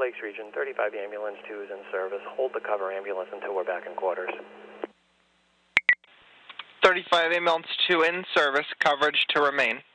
Lakes region, 35 ambulance 2 is in service. Hold the cover ambulance until we're back in quarters. 35 ambulance 2 in service, coverage to remain.